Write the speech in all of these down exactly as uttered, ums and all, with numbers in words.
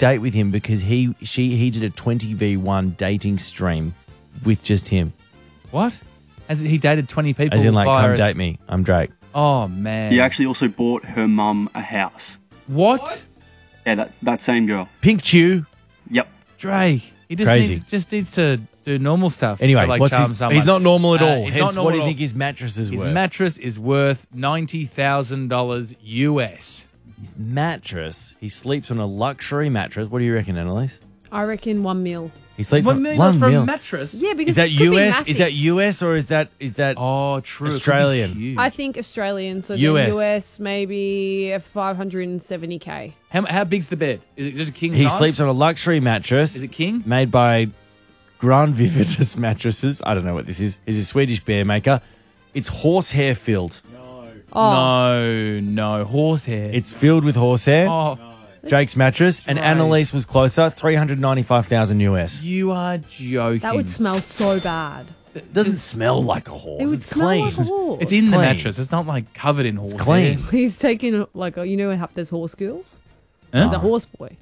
date with him because he she he did a twenty v one dating stream with just him. What? As he dated twenty people? As in, like, come a... date me. I'm Drake. Oh, man. He actually also bought her mum a house. What? what? Yeah, that, that same girl. Pink Chew. Yep. Drake. He just Crazy. needs, just needs to do normal stuff. Anyway, to, like, what's charm his, someone. he's not normal at Uh, all. he's Hence, not normal what do you at think all. his mattress is His worth? mattress is worth ninety thousand dollars U S. His mattress. He sleeps on a luxury mattress. What do you reckon, Annalise? I reckon one mil. He sleeps One on million one dollars for mil. a mattress? Yeah, because Is that it could be U S? massive. Is that U S or is that is that Oh, true. It could be Australian? huge. I think Australian, so U S. then U S maybe five hundred seventy K. How, how big's the bed? Is it just a king He size? sleeps on a luxury mattress. Is it king? Made by Grand Vivitas mattresses. I don't know what this is. He's a Swedish bear maker. It's horsehair filled. Oh, No, no. Horsehair. It's filled with horsehair. Oh, Jake's mattress. And Drake. Annalise was closer. three hundred ninety-five thousand U S. you are joking. that would smell so bad. It doesn't smell like a horse. It would it's smell clean. like a horse. It's in the clean. mattress. It's not like covered in horsehair. clean. He's taking, like, you know how there's horse girls? Huh? He's a horse boy.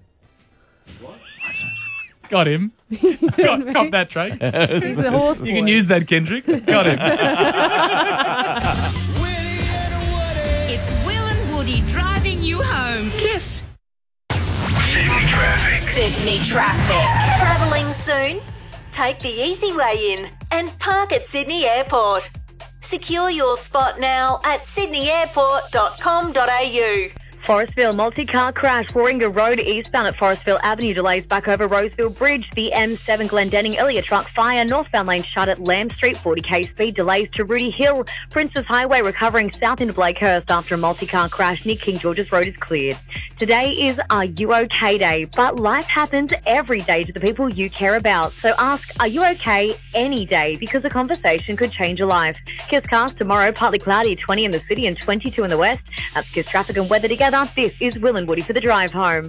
Got him. got, got that, Drake. He's a horse boy. You can use that, Kendrick. Got him. It's Will and Woody driving you home. Kiss. Sydney traffic. Sydney traffic. Travelling soon? Take the easy way in and park at Sydney Airport. Secure your spot now at sydney airport dot com dot a u. Forestville multi-car crash, Warringah Road eastbound at Forestville Avenue, delays back over Roseville Bridge. The M seven Glendenning Ilya truck fire, northbound lane shut at Lamb Street, forty k speed delays to Rudy Hill. Princess Highway recovering south into Blakehurst after a multi-car crash near King George's Road is cleared. Today is Are You OK Day, but life happens every day to the people you care about. So ask, are you okay any day? Because a conversation could change your life. Kiss Cast tomorrow, partly cloudy, twenty in the city and twenty-two in the west. That's Kiss traffic and weather together. This is Will and Woody for the drive home.